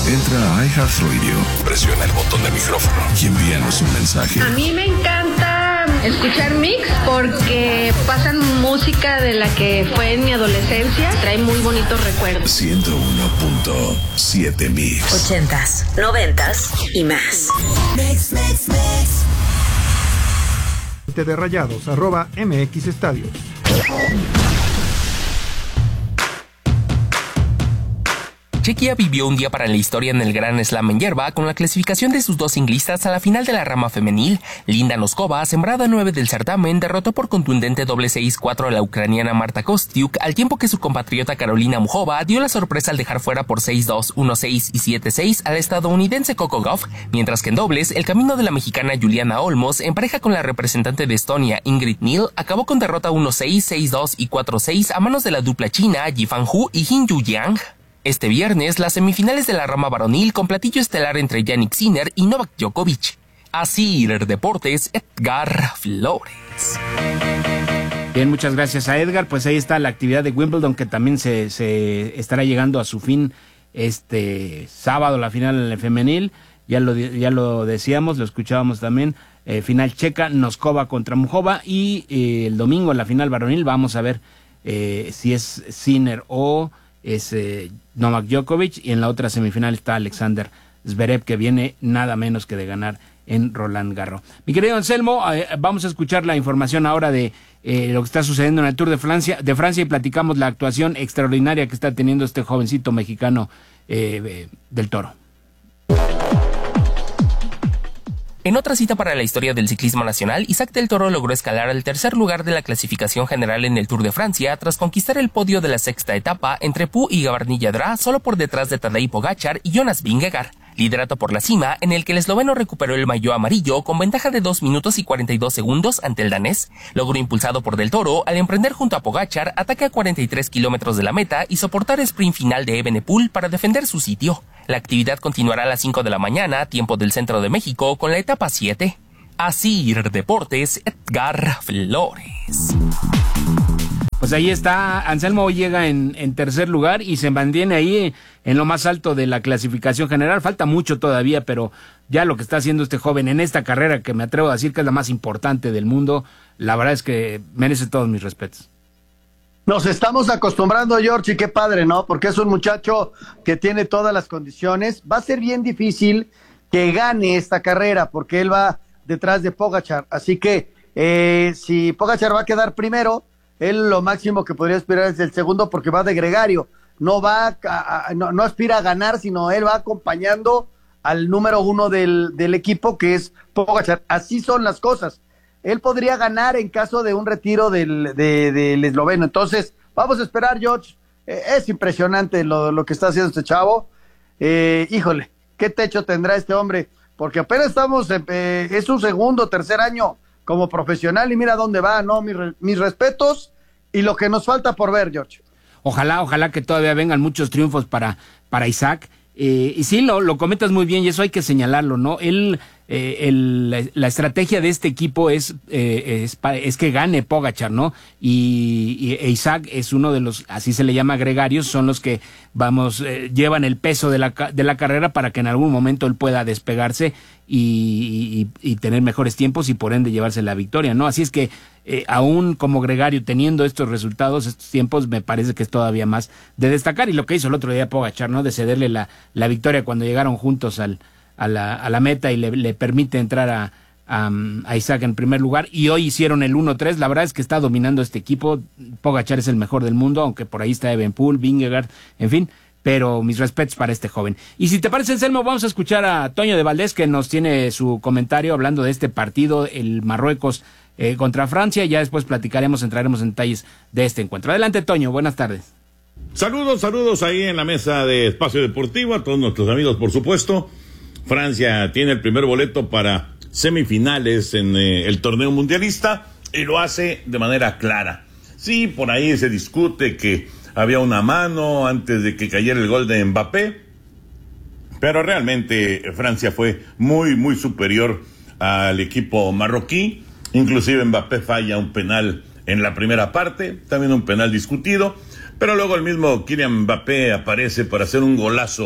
Entra a iHeartRadio, presiona el botón de micrófono y envíanos un mensaje. A mí me encanta escuchar Mix porque pasan música de la que fue en mi adolescencia. Trae muy bonitos recuerdos. 101.7 Mix. 80s, 90s y más. Mix. De Rayados, @MX Estadios. Chequia vivió un día para la historia en el Gran Slam en hierba con la clasificación de sus dos ciclistas a la final de la rama femenil. Linda Noskova, sembrada 9 del certamen, derrotó por contundente doble 6-4 a la ucraniana Marta Kostyuk, al tiempo que su compatriota Carolina Muchova dio la sorpresa al dejar fuera por 6-2, 1-6 y 7-6 al estadounidense Coco Gauff, mientras que en dobles, el camino de la mexicana Juliana Olmos, en pareja con la representante de Estonia Ingrid Mill, acabó con derrota 1-6, 6-2 y 4-6 a manos de la dupla china Yifan Hu y Jin Yu Yang. Este viernes, las semifinales de la rama varonil con platillo estelar entre Jannik Sinner y Novak Djokovic. Así, Deportes, Edgar Flores. Bien, muchas gracias a Edgar. Pues ahí está la actividad de Wimbledon, que también se estará llegando a su fin este sábado, la final en el femenil. Ya lo decíamos, lo escuchábamos también. Final checa, Noskova contra Muchova. Y el domingo en la final varonil vamos a ver si es Sinner o es Novak Djokovic, y en la otra semifinal está Alexander Zverev, que viene nada menos que de ganar en Roland Garros. Mi querido Anselmo, vamos a escuchar la información ahora de lo que está sucediendo en el Tour de Francia, y platicamos la actuación extraordinaria que está teniendo este jovencito mexicano del Toro. En otra cita para la historia del ciclismo nacional, Isaac del Toro logró escalar al tercer lugar de la clasificación general en el Tour de Francia tras conquistar el podio de la sexta etapa entre Pau y Gavarni-Yadra, solo por detrás de Tadej Pogačar y Jonas Vingegaard. Liderato por la cima, en el que el esloveno recuperó el maillot amarillo con ventaja de 2 minutos y 42 segundos ante el danés. Logro impulsado por Del Toro al emprender junto a Pogačar ataque a 43 kilómetros de la meta y soportar el sprint final de Evenepoel para defender su sitio. La actividad continuará a las 5 de la mañana, tiempo del centro de México, con la etapa 7. Así, Deportes, Edgar Flores. Pues ahí está, Anselmo hoy llega en tercer lugar y se mantiene ahí en lo más alto de la clasificación general. Falta mucho todavía, pero ya lo que está haciendo este joven en esta carrera, que me atrevo a decir que es la más importante del mundo, la verdad es que merece todos mis respetos. Nos estamos acostumbrando, George, y qué padre, ¿no? Porque es un muchacho que tiene todas las condiciones. Va a ser bien difícil que gane esta carrera, porque él va detrás de Pogačar. Así que si Pogačar va a quedar primero, él lo máximo que podría aspirar es el segundo, porque va de gregario. No aspira a ganar, sino él va acompañando al número uno del equipo, que es Pogačar. Así son las cosas. Él podría ganar en caso de un retiro del esloveno. Entonces, vamos a esperar, George. Es impresionante lo que está haciendo este chavo. Híjole, ¿qué techo tendrá este hombre? Porque apenas estamos, es su segundo, tercer año como profesional, y mira dónde va, ¿no? Mis respetos y lo que nos falta por ver, George. Ojalá que todavía vengan muchos triunfos para Isaac. Y sí, lo comentas muy bien, y eso hay que señalarlo, ¿no? La estrategia de este equipo es que gane Pogačar, ¿no? Y Isaac es uno de los, así se le llama, gregarios, son los que llevan el peso de la carrera para que en algún momento él pueda despegarse y tener mejores tiempos y por ende llevarse la victoria, ¿no? Así es que aún como gregario, teniendo estos resultados, estos tiempos, me parece que es todavía más de destacar. Y lo que hizo el otro día Pogačar, ¿no? De cederle la victoria cuando llegaron juntos a la meta y le permite entrar a Isaac en primer lugar, y hoy hicieron el 1-3. La verdad es que está dominando este equipo. Pogačar es el mejor del mundo, aunque por ahí está Evenepoel, Vingegaard, en fin, pero mis respetos para este joven. Y si te parece, Anselmo, vamos a escuchar a Toño de Valdés, que nos tiene su comentario hablando de este partido, el Marruecos contra Francia. Ya después entraremos en detalles de este encuentro. Adelante, Toño, buenas tardes. Saludos ahí en la mesa de Espacio Deportivo, a todos nuestros amigos, por supuesto. Francia tiene el primer boleto para semifinales en el torneo mundialista, y lo hace de manera clara. Sí, por ahí se discute que había una mano antes de que cayera el gol de Mbappé, pero realmente Francia fue muy, muy superior al equipo marroquí. Inclusive Mbappé falla un penal en la primera parte, también un penal discutido, pero luego el mismo Kylian Mbappé aparece para hacer un golazo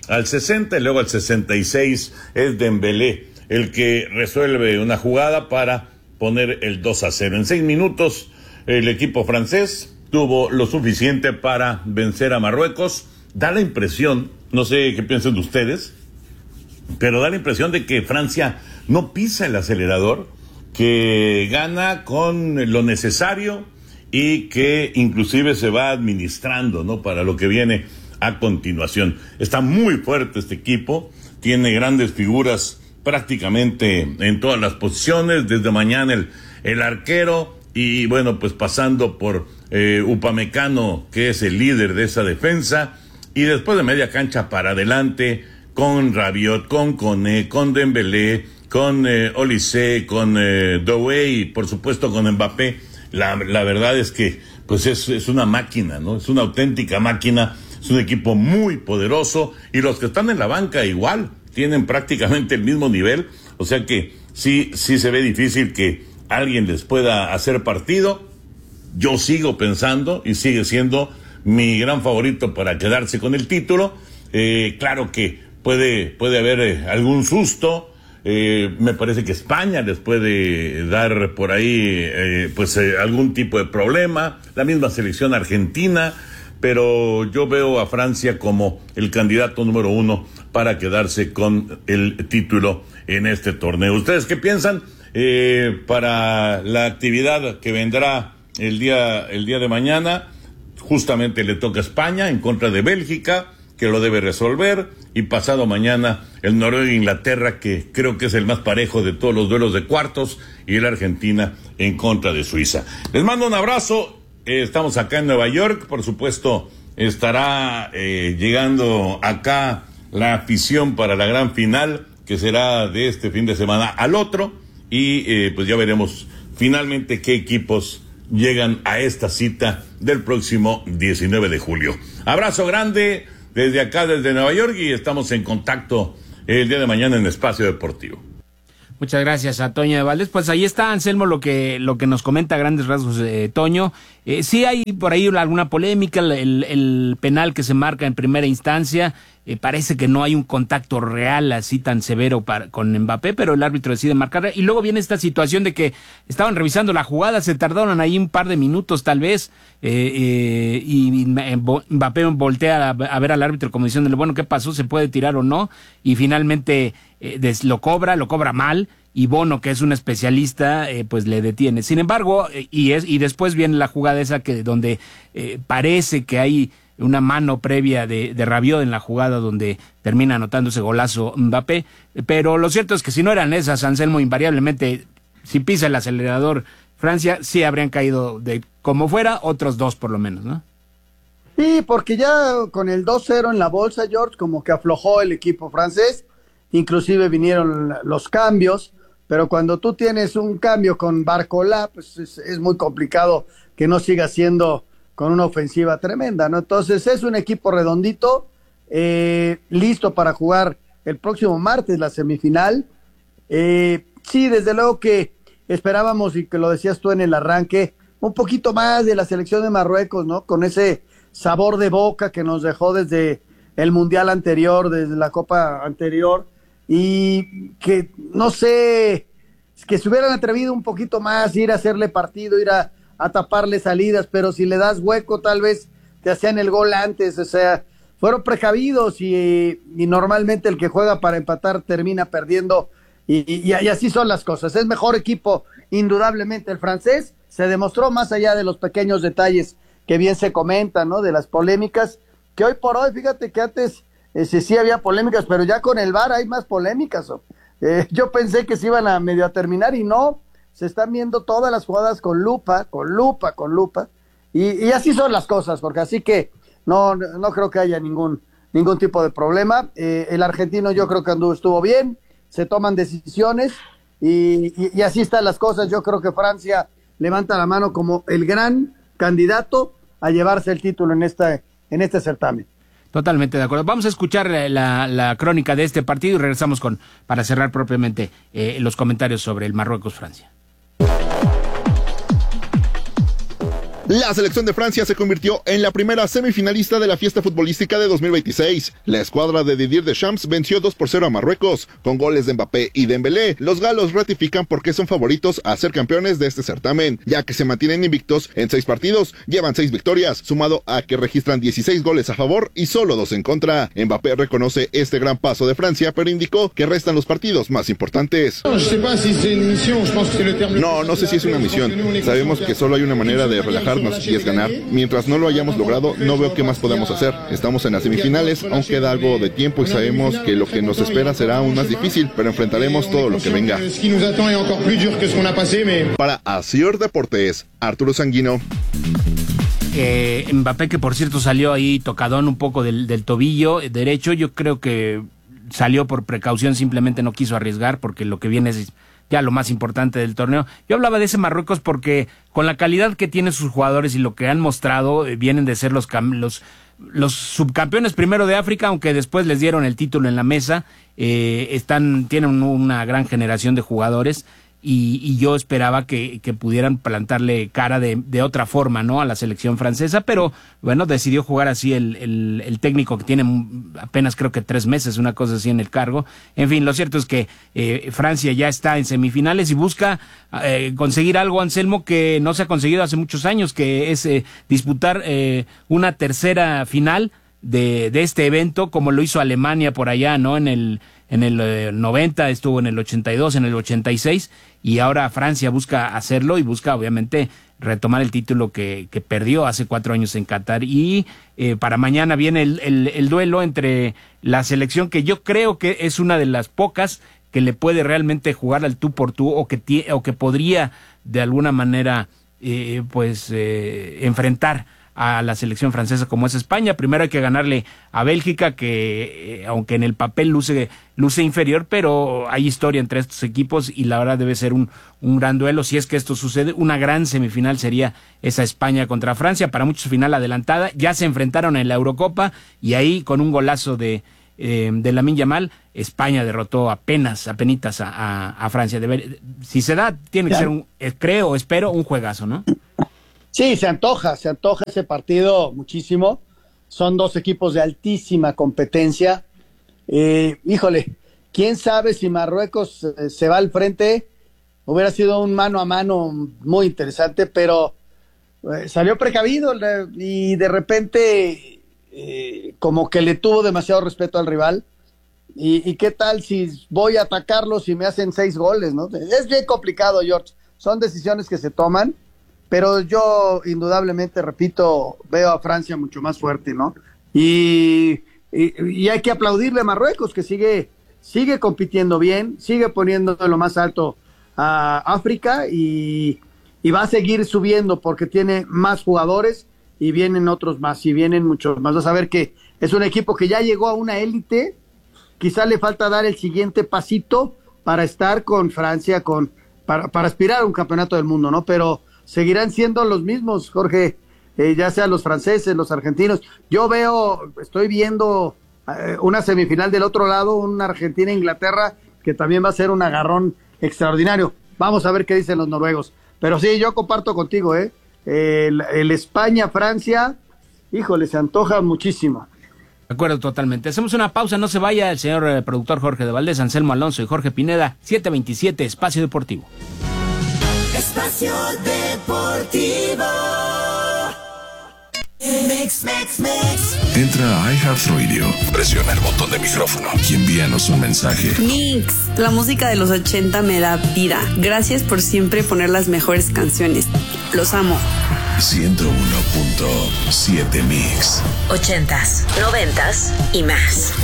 al 60 y luego al 66 es Dembélé el que resuelve una jugada para poner el 2-0. En 6 minutos el equipo francés tuvo lo suficiente para vencer a Marruecos. Da la impresión, no sé qué piensan ustedes, pero da la impresión de que Francia no pisa el acelerador, que gana con lo necesario y que inclusive se va administrando, ¿no?, para lo que viene a continuación. Está muy fuerte este equipo, tiene grandes figuras prácticamente en todas las posiciones, desde mañana el arquero y bueno, pues pasando por Upamecano, que es el líder de esa defensa, y después de media cancha para adelante, con Rabiot, con Koné, con Dembélé, con Olise, con Doué y por supuesto con Mbappé. La verdad es que pues es una máquina, ¿no? Es una auténtica máquina, es un equipo muy poderoso y los que están en la banca igual, tienen prácticamente el mismo nivel, o sea que sí se ve difícil que alguien les pueda hacer partido. Yo sigo pensando y sigue siendo mi gran favorito para quedarse con el título. Claro que puede haber algún susto. Me parece que España les puede dar por ahí algún tipo de problema, la misma selección argentina, pero yo veo a Francia como el candidato número 1 para quedarse con el título en este torneo. ¿Ustedes qué piensan para la actividad que vendrá el día de mañana? Justamente le toca a España en contra de Bélgica, que lo debe resolver, y pasado mañana el Noruega-Inglaterra, que creo que es el más parejo de todos los duelos de cuartos, y la Argentina en contra de Suiza. Les mando un abrazo, estamos acá en Nueva York, por supuesto estará llegando acá la afición para la gran final, que será de este fin de semana al otro, y pues ya veremos finalmente qué equipos llegan a esta cita del próximo 19 de julio. Abrazo grande desde acá, desde Nueva York, y estamos en contacto el día de mañana en Espacio Deportivo. Muchas gracias a Toño de Valdés. Pues ahí está, Anselmo, lo que nos comenta a grandes rasgos Toño. Sí hay por ahí alguna polémica, el penal que se marca en primera instancia, parece que no hay un contacto real así tan severo con Mbappé, pero el árbitro decide marcar. Y luego viene esta situación de que estaban revisando la jugada, se tardaron ahí un par de minutos tal vez, y Mbappé voltea a ver al árbitro como diciéndole, bueno, ¿qué pasó? ¿Se puede tirar o no? Y finalmente lo cobra mal, y Bono, que es un especialista, pues le detiene. Sin embargo, y después viene la jugada esa donde parece que hay una mano previa de Rabiot en la jugada donde termina anotando ese golazo Mbappé, pero lo cierto es que si no eran esas, Anselmo, invariablemente, si pisa el acelerador Francia, sí habrían caído de como fuera otros 2 por lo menos, ¿no? Sí, porque ya con el 2-0 en la bolsa, George, como que aflojó el equipo francés, inclusive vinieron los cambios, pero cuando tú tienes un cambio con Barcola, pues es muy complicado que no siga siendo con una ofensiva tremenda, ¿no? Entonces es un equipo redondito, listo para jugar el próximo martes la semifinal. Sí, desde luego que esperábamos, y que lo decías tú en el arranque, un poquito más de la selección de Marruecos, ¿no? Con ese sabor de boca que nos dejó desde el Mundial anterior, desde la Copa anterior, y que, no sé, que se hubieran atrevido un poquito más, ir a hacerle partido, ir a taparle salidas, pero si le das hueco tal vez te hacían el gol antes, o sea, fueron precavidos y normalmente el que juega para empatar termina perdiendo y así son las cosas. Es mejor equipo indudablemente el francés, se demostró más allá de los pequeños detalles que bien se comentan, ¿no? De las polémicas, que hoy por hoy, fíjate que antes sí había polémicas, pero ya con el VAR hay más polémicas. Yo pensé que se iban a medio a terminar y no, se están viendo todas las jugadas con lupa, y así son las cosas, porque así que no creo que haya ningún tipo de problema. El argentino yo creo que estuvo bien, se toman decisiones y así están las cosas. Yo creo que Francia levanta la mano como el gran candidato a llevarse el título en este certamen. Totalmente de acuerdo. Vamos a escuchar la crónica de este partido y regresamos para cerrar propiamente los comentarios sobre el Marruecos-Francia. La selección de Francia se convirtió en la primera semifinalista de la fiesta futbolística de 2026. La escuadra de Didier Deschamps venció 2-0 a Marruecos, con goles de Mbappé y Dembélé. Los galos ratifican por qué son favoritos a ser campeones de este certamen, ya que se mantienen invictos en 6 partidos, llevan 6 victorias, sumado a que registran 16 goles a favor y solo 2 en contra. Mbappé reconoce este gran paso de Francia, pero indicó que restan los partidos más importantes. No sé si es una misión. Sabemos que solo hay una manera de relajar y es ganar. Mientras no lo hayamos logrado, no veo qué más podemos hacer. Estamos en las semifinales, aún queda algo de tiempo y sabemos que lo que nos espera será aún más difícil, pero enfrentaremos todo lo que venga. Para Asir Deportes, Arturo Sanguino. Mbappé, que por cierto salió ahí tocadón un poco del tobillo derecho, yo creo que salió por precaución, simplemente no quiso arriesgar porque lo que viene es ya lo más importante del torneo. Yo hablaba de ese Marruecos porque con la calidad que tienen sus jugadores y lo que han mostrado, vienen de ser los subcampeones primero de África, aunque después les dieron el título en la mesa. Tienen una gran generación de jugadores y yo esperaba que pudieran plantarle cara de otra forma, ¿no?, a la selección francesa, pero bueno, decidió jugar así el técnico que tiene apenas creo que 3 meses, una cosa así en el cargo. En fin, lo cierto es que Francia ya está en semifinales y busca conseguir algo, Anselmo, que no se ha conseguido hace muchos años, que es disputar una tercera final de este evento, como lo hizo Alemania por allá, ¿no?, en el 90, estuvo en el 82, en el 86, y ahora Francia busca hacerlo y busca obviamente retomar el título que perdió hace 4 años en Qatar. Y para mañana viene el duelo entre la selección, que yo creo que es una de las pocas que le puede realmente jugar al tú por tú, o que podría de alguna manera enfrentar a la selección francesa, como es España. Primero hay que ganarle a Bélgica, que aunque en el papel luce inferior, pero hay historia entre estos equipos y la verdad debe ser un gran duelo. Si es que esto sucede, una gran semifinal sería esa España contra Francia, para muchos final adelantada. Ya se enfrentaron en la Eurocopa y ahí con un golazo de Lamine Yamal, España derrotó apenitas a Francia. Si se da, tiene que ser espero un juegazo, ¿no? Sí, se antoja ese partido muchísimo. Son 2 equipos de altísima competencia. Híjole, quién sabe si Marruecos se va al frente. Hubiera sido un mano a mano muy interesante, pero salió precavido y de repente como que le tuvo demasiado respeto al rival. ¿Y qué tal si voy a atacarlos y me hacen 6 goles, ¿no? Es bien complicado, George. Son decisiones que se toman. Pero yo, indudablemente, repito, veo a Francia mucho más fuerte, ¿no? Y hay que aplaudirle a Marruecos, que sigue compitiendo bien, sigue poniendo lo más alto a África y va a seguir subiendo porque tiene más jugadores y vienen otros más, y vienen muchos más. Vas a ver que es un equipo que ya llegó a una élite, quizá le falta dar el siguiente pasito para estar con Francia, para aspirar a un campeonato del mundo, ¿no? Pero seguirán siendo los mismos, Jorge, ya sean los franceses, los argentinos. Yo estoy viendo una semifinal del otro lado, una Argentina-Inglaterra, que también va a ser un agarrón extraordinario. Vamos a ver qué dicen los noruegos. Pero sí, yo comparto contigo, el España-Francia, híjole, se antoja muchísimo. De acuerdo, totalmente. Hacemos una pausa, no se vaya el señor productor Jorge de Valdés, Anselmo Alonso y Jorge Pineda. 7:27, Espacio Deportivo. Espacio Deportivo. Mix. Entra a iHeartRadio, presiona el botón de micrófono y envíanos un mensaje. Mix, la música de los 80 me da vida. Gracias por siempre poner las mejores canciones. Los amo. 101.7 Mix. 80s, 90s y más.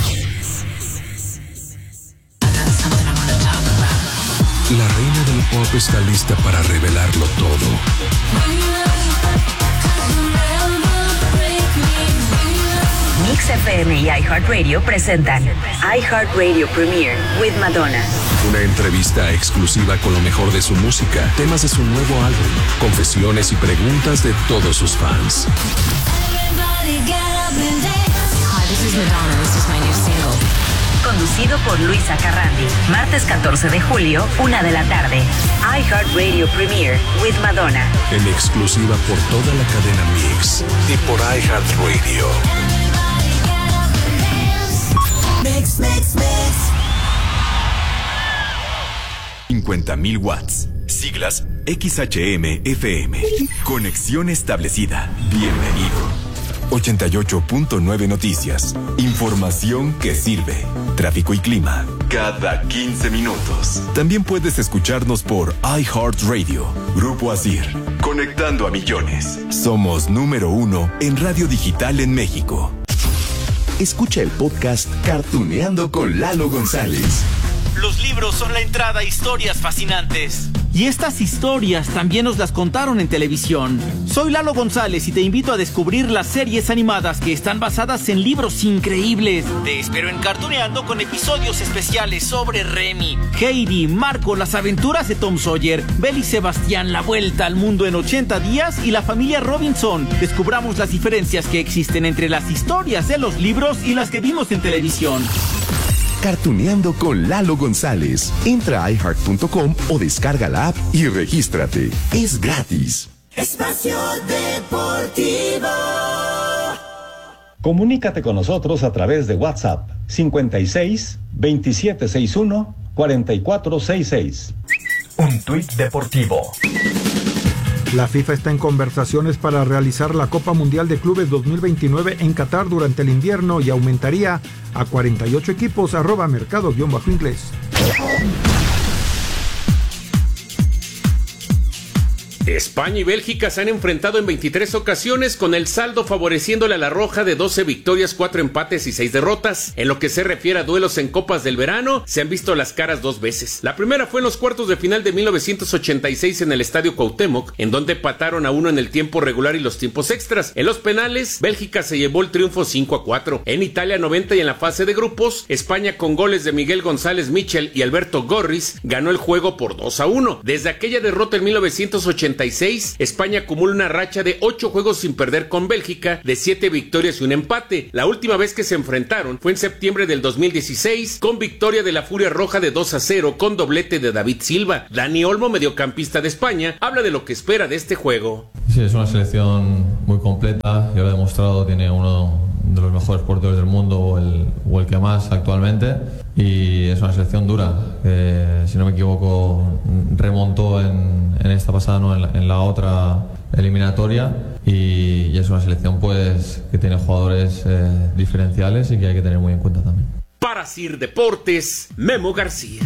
La reina del pop está lista para revelarlo todo. Mix FM y iHeartRadio presentan iHeartRadio Premiere with Madonna. Una entrevista exclusiva con lo mejor de su música, temas de su nuevo álbum, confesiones y preguntas de todos sus fans. Hi, this is Madonna. This is my new single. conducido por Luisa Carrandi. Martes 14 de julio, 1 de la tarde. iHeartRadio Premiere with Madonna. En exclusiva por toda la cadena Mix y por iHeartRadio. Mix, mix, mix. 50.000 watts. Siglas XHM-FM. Conexión establecida. Bienvenido. 88.9 Noticias. Información que sirve. Tráfico y clima. Cada 15 minutos. También puedes escucharnos por iHeartRadio. Grupo Asir. Conectando a millones. Somos número 1 en radio digital en México. Escucha el podcast Cartuneando con Lalo González. Los libros son la entrada a historias fascinantes. Y estas historias también nos las contaron en televisión. Soy Lalo González y te invito a descubrir las series animadas que están basadas en libros increíbles. Te espero en Cartuneando con episodios especiales sobre Remy, Heidi, Marco, las aventuras de Tom Sawyer, Belle y Sebastián, la vuelta al mundo en 80 días y la familia Robinson. Descubramos las diferencias que existen entre las historias de los libros y las que vimos en televisión. Cartuneando con Lalo González. Entra a iHeart.com o descarga la app y regístrate. Es gratis. Espacio Deportivo. Comunícate con nosotros a través de WhatsApp 56 2761 4466. Un tuit deportivo. La FIFA está en conversaciones para realizar la Copa Mundial de Clubes 2029 en Qatar durante el invierno y aumentaría a 48 equipos. @mercado_inglés. España y Bélgica se han enfrentado en 23 ocasiones, con el saldo favoreciéndole a la roja de 12 victorias, 4 empates y 6 derrotas. En lo que se refiere a duelos en copas del verano, se han visto las caras 2 veces. La primera fue en los cuartos de final de 1986 en el Estadio Cuauhtémoc, en donde empataron a 1 en el tiempo regular y los tiempos extras. En los penales, Bélgica se llevó el triunfo 5-4. En Italia 90 y en la fase de grupos, España con goles de Miguel González Michel y Alberto Gorris ganó el juego por 2-1. Desde aquella derrota en 1986, España acumula una racha de 8 juegos sin perder con Bélgica, de 7 victorias y un empate. La última vez que se enfrentaron fue en septiembre del 2016, con victoria de la Furia Roja de 2-0 con doblete de David Silva. Dani Olmo, mediocampista de España, habla de lo que espera de este juego. Sí, es una selección muy completa, ya lo ha demostrado, tiene uno de los mejores porteros del mundo o el que más actualmente, y es una selección dura, si no me equivoco remontó en esta pasada, no, en la otra eliminatoria, y es una selección pues que tiene jugadores diferenciales y que hay que tener muy en cuenta también. Para Sir Deportes, Memo García.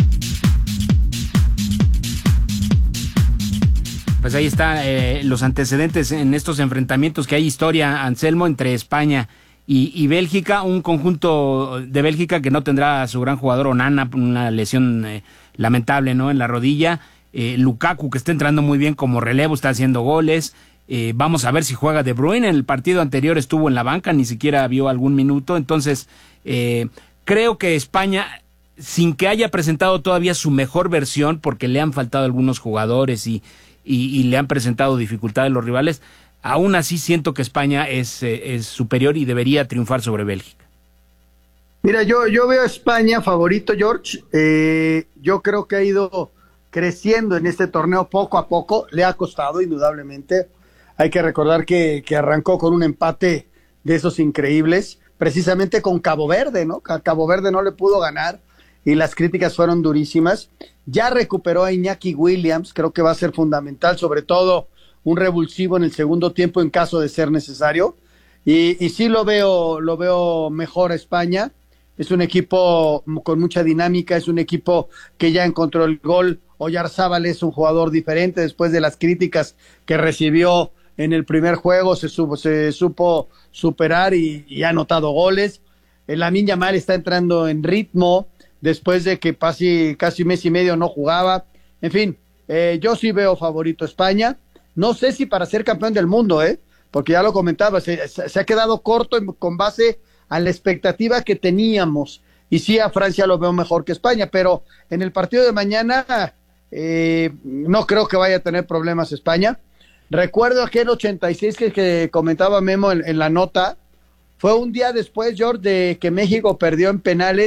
Pues ahí está los antecedentes en estos enfrentamientos que hay historia, Anselmo, entre España y Bélgica, un conjunto de Bélgica que no tendrá a su gran jugador Onana, una lesión lamentable, ¿no?, en la rodilla. Lukaku, que está entrando muy bien como relevo, está haciendo goles. Vamos a ver si juega De Bruyne. En el partido anterior estuvo en la banca, ni siquiera vio algún minuto. Entonces, creo que España, sin que haya presentado todavía su mejor versión, porque le han faltado algunos jugadores y le han presentado dificultades los rivales, aún así siento que España es superior y debería triunfar sobre Bélgica. Mira, yo veo a España favorito, George. Yo creo que ha ido creciendo en este torneo poco a poco. Le ha costado, indudablemente. Hay que recordar que arrancó con un empate de esos increíbles, precisamente con Cabo Verde, ¿no? A Cabo Verde no le pudo ganar y las críticas fueron durísimas. Ya recuperó a Iñaki Williams, creo que va a ser fundamental, sobre todo un revulsivo en el segundo tiempo en caso de ser necesario. Y sí lo veo mejor a España. Es un equipo con mucha dinámica, es un equipo que ya encontró el gol. Oyarzábal es un jugador diferente después de las críticas que recibió en el primer juego, se supo superar y ha anotado goles. Lamine Yamal está entrando en ritmo después de que casi mes y medio no jugaba. En fin, yo sí veo favorito a España. No sé si para ser campeón del mundo, porque ya lo comentaba, se ha quedado corto con base a la expectativa que teníamos. Y sí, a Francia lo veo mejor que España, pero en el partido de mañana no creo que vaya a tener problemas España. Recuerdo aquel 86 que comentaba Memo en la nota, fue un día después, George, de que México perdió en penales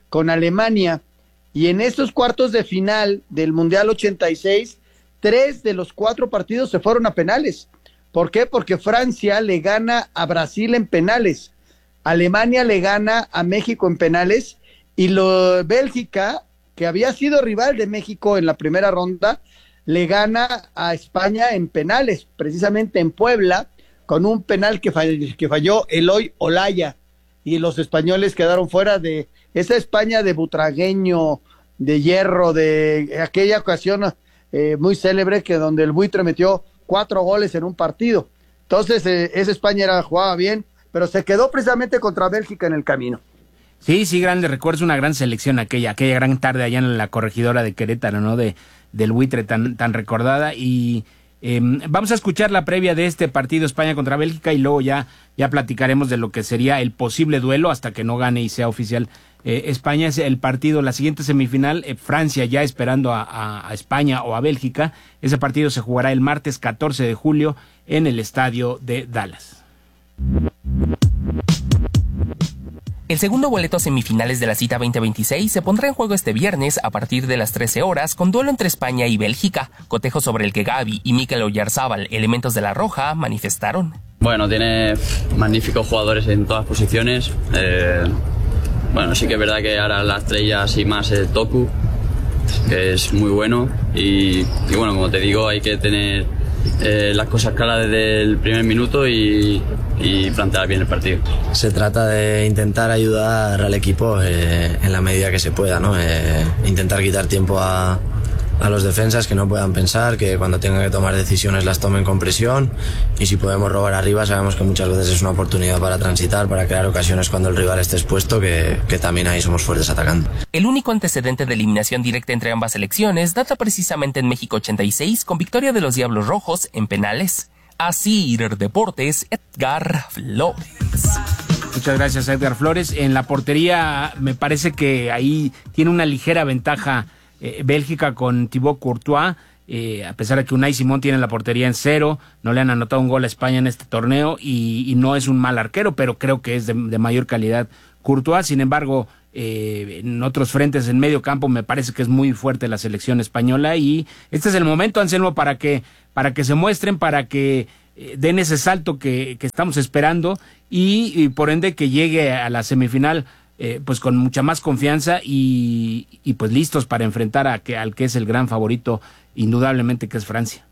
con Alemania, y en esos cuartos de final del Mundial 86, 3 de los 4 partidos se fueron a penales. ¿Por qué? Porque Francia le gana a Brasil en penales, Alemania le gana a México en penales, y Bélgica, que había sido rival de México en la primera ronda, le gana a España en penales, precisamente en Puebla, con un penal que falló Eloy Olaya, y los españoles quedaron fuera de esa España de Butragueño, de Hierro, de aquella ocasión muy célebre que donde el Buitre metió 4 goles en un partido. Entonces esa España jugaba bien, pero se quedó precisamente contra Bélgica en el camino. Sí, grande recuerdo, una gran selección aquella gran tarde allá en la corregidora de Querétaro, ¿no? Del Buitre tan recordada. Y vamos a escuchar la previa de este partido España contra Bélgica y luego ya platicaremos de lo que sería el posible duelo hasta que no gane y sea oficial España. Es el partido, la siguiente semifinal, Francia ya esperando a España o a Bélgica. Ese partido se jugará el martes 14 de julio en el estadio de Dallas. El segundo boleto a semifinales de la cita 2026 se pondrá en juego este viernes a partir de las 13 horas con duelo entre España y Bélgica, cotejo sobre el que Gavi y Mikel Oyarzábal, elementos de la Roja, manifestaron. Bueno, tiene magníficos jugadores en todas posiciones. Bueno, sí que es verdad que ahora la estrella así más es Toku, que es muy bueno. Y bueno, como te digo, hay que tener las cosas claras desde el primer minuto y plantear bien el partido. Se trata de intentar ayudar al equipo en la medida que se pueda, ¿no? Intentar quitar tiempo a los defensas, que no puedan pensar, que cuando tengan que tomar decisiones las tomen con presión, y si podemos robar arriba sabemos que muchas veces es una oportunidad para transitar, para crear ocasiones cuando el rival esté expuesto, que también ahí somos fuertes atacando. El único antecedente de eliminación directa entre ambas selecciones data precisamente en México 86 con victoria de los Diablos Rojos en penales. Así Deportes, Edgar Flores. Muchas gracias, Edgar Flores. En la portería me parece que ahí tiene una ligera ventaja Bélgica con Thibaut Courtois, a pesar de que Unai Simón tiene la portería en 0, no le han anotado un gol a España en este torneo y no es un mal arquero, pero creo que es de mayor calidad Courtois. Sin embargo, en otros frentes en medio campo me parece que es muy fuerte la selección española y este es el momento, Anselmo, para que se muestren, para que den ese salto que estamos esperando y por ende que llegue a la semifinal pues con mucha más confianza y pues listos para enfrentar al que es el gran favorito indudablemente, que es Francia.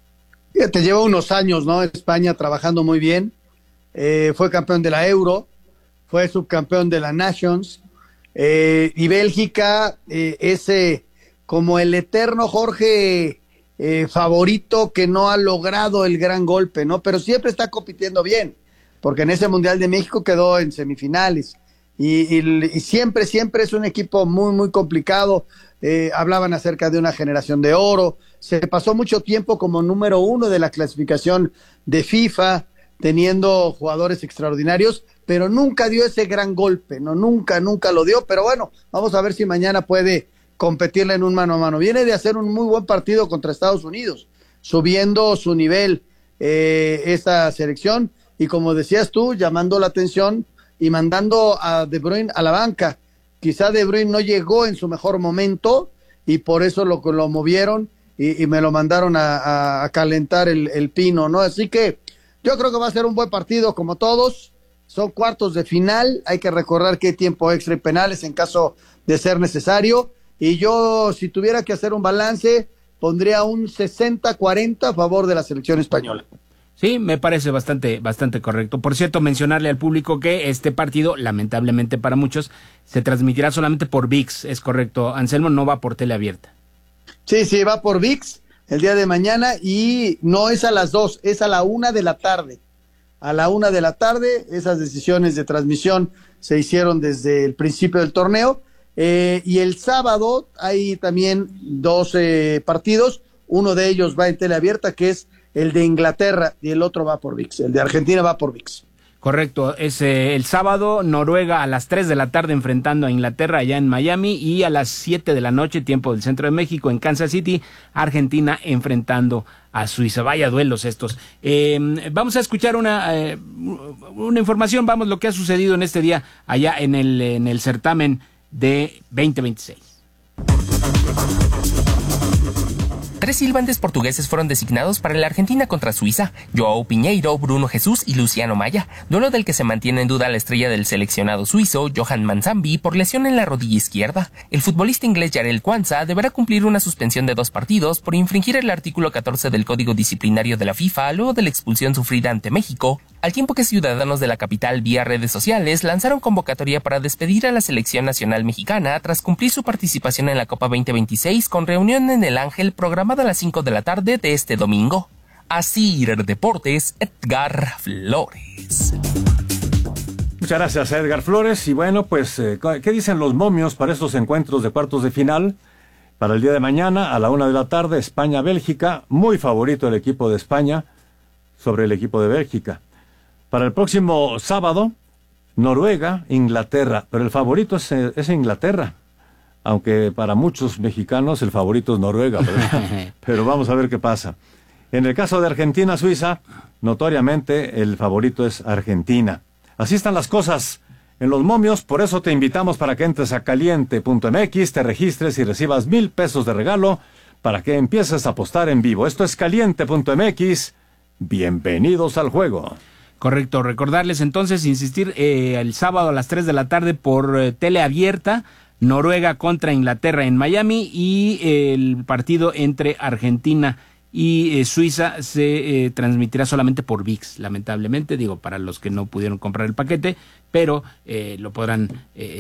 Te lleva unos años, ¿no? España trabajando muy bien, fue campeón de la Euro, fue subcampeón de la Nations, y Bélgica es como el eterno Jorge favorito que no ha logrado el gran golpe, ¿no? Pero siempre está compitiendo bien, porque en ese Mundial de México quedó en semifinales. Y siempre es un equipo muy, muy complicado. Hablaban acerca de una generación de oro. Se pasó mucho tiempo como número 1 de la clasificación de FIFA, teniendo jugadores extraordinarios, pero nunca dio ese gran golpe, ¿no? Nunca lo dio. Pero bueno, vamos a ver si mañana puede competirle en un mano a mano. Viene de hacer un muy buen partido contra Estados Unidos, subiendo su nivel esta selección. Y como decías tú, llamando la atención y mandando a De Bruyne a la banca. Quizá De Bruyne no llegó en su mejor momento y por eso lo movieron y me lo mandaron a calentar el pino, ¿no? Así que yo creo que va a ser un buen partido como todos. Son cuartos de final, hay que recordar que hay tiempo extra y penales en caso de ser necesario. Y yo, si tuviera que hacer un balance, pondría un 60-40 a favor de la selección española. Sí, me parece bastante correcto. Por cierto, mencionarle al público que este partido, lamentablemente para muchos, se transmitirá solamente por ViX, es correcto. Anselmo, no va por tele abierta. Sí, va por ViX el día de mañana y no es a las 2, es a la 1 de la tarde. A la 1 de la tarde, esas decisiones de transmisión se hicieron desde el principio del torneo. Y el sábado hay también 12 partidos, uno de ellos va en tele abierta, que es el de Inglaterra, y el otro va por ViX, el de Argentina va por ViX. Correcto, es el sábado, Noruega a las 3 de la tarde enfrentando a Inglaterra allá en Miami, y a las 7 de la noche, tiempo del centro de México, en Kansas City, Argentina enfrentando a Suiza. Vaya duelos estos. Vamos a escuchar una información, lo que ha sucedido en este día allá en el certamen de 2026. 3 silbantes portugueses fueron designados para la Argentina contra Suiza: Joao Pinheiro, Bruno Jesús y Luciano Maya, duelo del que se mantiene en duda la estrella del seleccionado suizo, Johan Manzambi, por lesión en la rodilla izquierda. El futbolista inglés Jarell Quansah deberá cumplir una suspensión de 2 partidos por infringir el artículo 14 del Código Disciplinario de la FIFA luego de la expulsión sufrida ante México, al tiempo que ciudadanos de la capital vía redes sociales lanzaron convocatoria para despedir a la selección nacional mexicana tras cumplir su participación en la Copa 2026 con reunión en el Ángel programada a las 5 de la tarde de este domingo. Asir Deportes, Edgar Flores. Muchas gracias a Edgar Flores. Y bueno, pues, ¿qué dicen los momios para estos encuentros de cuartos de final? Para el día de mañana, a la 1 de la tarde, España-Bélgica. Muy favorito el equipo de España sobre el equipo de Bélgica. Para el próximo sábado, Noruega-Inglaterra. Pero el favorito es Inglaterra. Aunque para muchos mexicanos el favorito es Noruega, pero vamos a ver qué pasa. En el caso de Argentina-Suiza, notoriamente el favorito es Argentina. Así están las cosas en los momios, por eso te invitamos para que entres a caliente.mx, te registres y recibas 1,000 pesos de regalo para que empieces a apostar en vivo. Esto es caliente.mx, bienvenidos al juego. Correcto, recordarles entonces, insistir, el sábado a las 3 de la tarde por tele abierta, Noruega contra Inglaterra en Miami, y el partido entre Argentina y Suiza se transmitirá solamente por ViX, lamentablemente, digo, para los que no pudieron comprar el paquete, pero lo podrán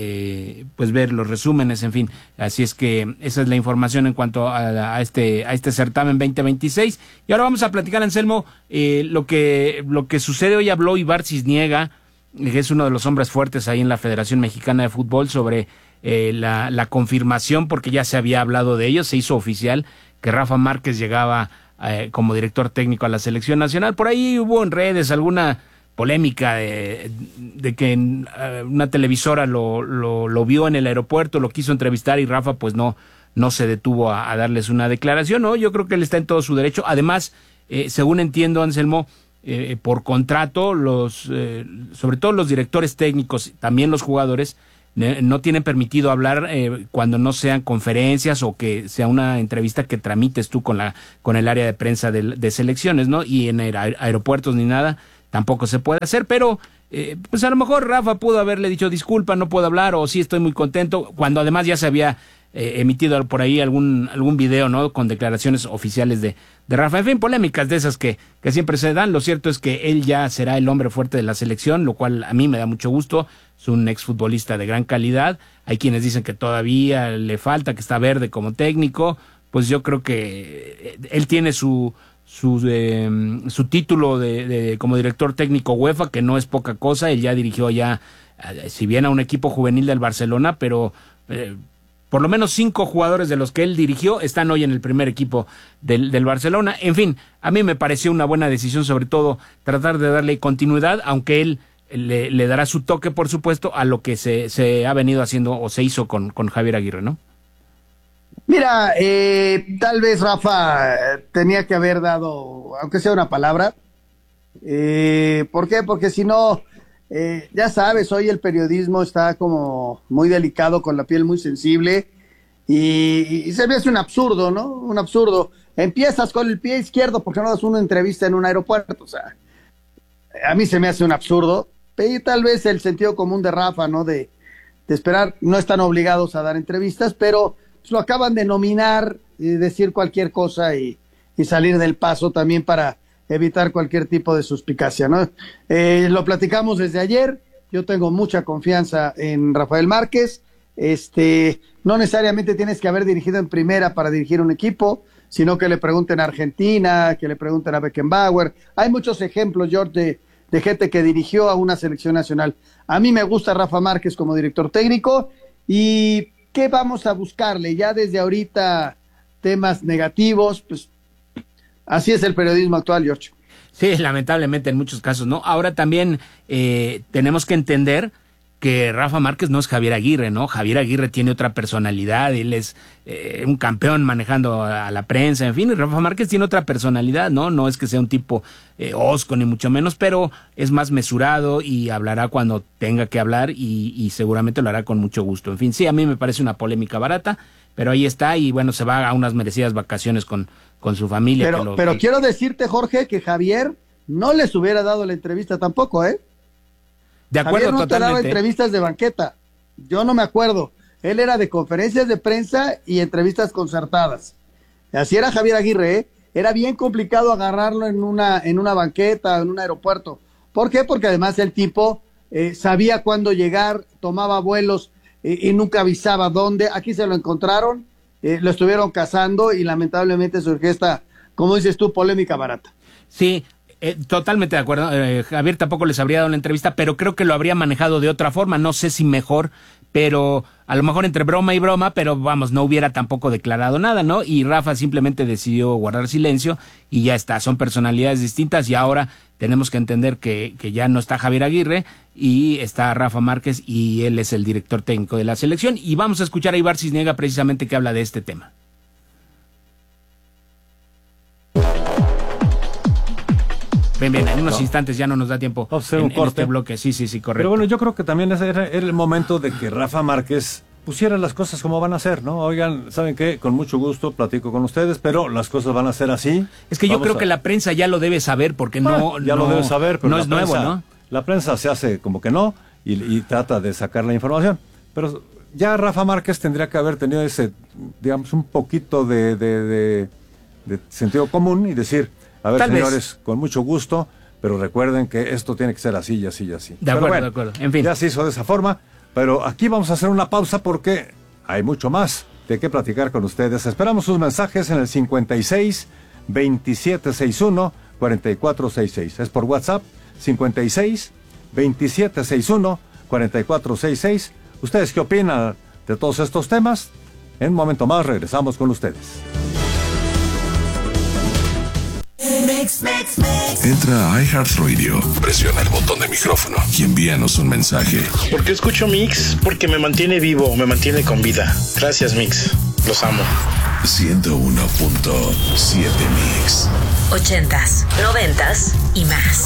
pues ver los resúmenes, en fin. Así es que esa es la información en cuanto a este certamen 2026. Y ahora vamos a platicar, Anselmo, lo que sucede. Hoy habló Ibar Cisniega, que es uno de los hombres fuertes ahí en la Federación Mexicana de Fútbol, sobre la confirmación, porque ya se había hablado de ello, se hizo oficial que Rafa Márquez llegaba como director técnico a la selección nacional. Por ahí hubo en redes alguna polémica de que una televisora lo vio en el aeropuerto, lo quiso entrevistar y Rafa pues no se detuvo a darles una declaración. No, yo creo que él está en todo su derecho. Además, según entiendo, Anselmo, por contrato, sobre todo los directores técnicos, también los jugadores, no tienen permitido hablar cuando no sean conferencias o que sea una entrevista que tramites tú con el área de prensa de selecciones, ¿no? Y en aeropuertos ni nada tampoco se puede hacer, pero pues a lo mejor Rafa pudo haberle dicho disculpa, no puedo hablar, o sí estoy muy contento, cuando además ya se había emitido por ahí algún video, ¿no? Con declaraciones oficiales de Rafa. En fin, polémicas de esas que siempre se dan. Lo cierto es que él ya será el hombre fuerte de la selección, lo cual a mí me da mucho gusto. Es un exfutbolista de gran calidad. Hay quienes dicen que todavía le falta, que está verde como técnico. Pues yo creo que él tiene su título como director técnico UEFA, que no es poca cosa. Él ya dirigió si bien a un equipo juvenil del Barcelona, pero por lo menos 5 jugadores de los que él dirigió están hoy en el primer equipo del Barcelona. En fin, a mí me pareció una buena decisión, sobre todo tratar de darle continuidad, aunque él le dará su toque, por supuesto, a lo que se ha venido haciendo o se hizo con Javier Aguirre, ¿no? Mira, tal vez Rafa tenía que haber dado, aunque sea una palabra. ¿Por qué? Porque si no, ya sabes, hoy el periodismo está como muy delicado, con la piel muy sensible, y se me hace un absurdo, ¿no? Un absurdo. Empiezas con el pie izquierdo, ¿por qué no das una entrevista en un aeropuerto? O sea, a mí se me hace un absurdo. Y tal vez el sentido común de Rafa, ¿no? De esperar, no están obligados a dar entrevistas, pero pues lo acaban de nominar y decir cualquier cosa y salir del paso también para evitar cualquier tipo de suspicacia, ¿no? Lo platicamos desde ayer. Yo tengo mucha confianza en Rafael Márquez. No necesariamente tienes que haber dirigido en primera para dirigir un equipo, sino que le pregunten a Argentina, que le pregunten a Beckenbauer. Hay muchos ejemplos, George, de gente que dirigió a una selección nacional. A mí me gusta Rafa Márquez como director técnico. ¿Y qué vamos a buscarle? Ya desde ahorita temas negativos, pues así es el periodismo actual, George. Sí, lamentablemente en muchos casos, ¿no? Ahora también tenemos que entender que Rafa Márquez no es Javier Aguirre, ¿no? Javier Aguirre tiene otra personalidad, él es un campeón manejando a la prensa, en fin, y Rafa Márquez tiene otra personalidad, ¿no? No es que sea un tipo hosco ni mucho menos, pero es más mesurado y hablará cuando tenga que hablar y seguramente lo hará con mucho gusto. En fin, sí, a mí me parece una polémica barata, pero ahí está y bueno, se va a unas merecidas vacaciones con su familia. Pero quiero decirte, Jorge, que Javier no les hubiera dado la entrevista tampoco, ¿eh? De acuerdo, Javier no totalmente. te daba entrevistas de banqueta, yo no me acuerdo. Él era de conferencias de prensa y entrevistas concertadas. Así era Javier Aguirre, ¿eh? Era bien complicado agarrarlo en una banqueta, en un aeropuerto. ¿Por qué? Porque además el tipo sabía cuándo llegar, tomaba vuelos y nunca avisaba dónde. Aquí se lo encontraron, lo estuvieron cazando y lamentablemente surgió esta, como dices tú, polémica barata. Sí, totalmente de acuerdo. Javier tampoco les habría dado la entrevista, pero creo que lo habría manejado de otra forma. No sé si mejor, pero a lo mejor entre broma y broma, pero vamos, no hubiera tampoco declarado nada, ¿no? Y Rafa simplemente decidió guardar silencio y ya está. Son personalidades distintas y ahora tenemos que entender que ya no está Javier Aguirre y está Rafa Márquez y él es el director técnico de la selección. Y vamos a escuchar a Ibar Cisniega precisamente que habla de este tema. Bien, en unos instantes ya no nos da tiempo en este bloque. Sí, correcto. Pero bueno, yo creo que también era el momento de que Rafa Márquez pusiera las cosas como van a ser, ¿no? Oigan, ¿saben qué? Con mucho gusto platico con ustedes, pero las cosas van a ser así. Es que yo creo que la prensa ya lo debe saber, porque lo debe saber, pero no es nuevo, ¿no? La prensa se hace como que no y trata de sacar la información. Pero ya Rafa Márquez tendría que haber tenido ese, digamos, un poquito de sentido común y decir... A ver, señores, con mucho gusto, pero recuerden que esto tiene que ser así y así y así. De acuerdo. En fin. Ya se hizo de esa forma, pero aquí vamos a hacer una pausa porque hay mucho más de qué platicar con ustedes. Esperamos sus mensajes en el 56 2761 4466. Es por WhatsApp, 56 2761 4466. ¿Ustedes qué opinan de todos estos temas? En un momento más regresamos con ustedes. Entra a iHeartRadio, presiona el botón de micrófono y envíanos un mensaje. ¿Por qué escucho Mix? Porque me mantiene vivo, me mantiene con vida. Gracias, Mix. Los amo. 101.7 Mix. 80s, 90s y más.